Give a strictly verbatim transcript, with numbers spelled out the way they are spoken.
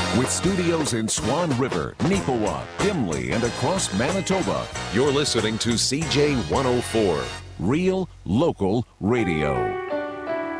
With studios in Swan River, Neepawa, Dimley, and across Manitoba, you're listening to C J one oh four, Real Local Radio.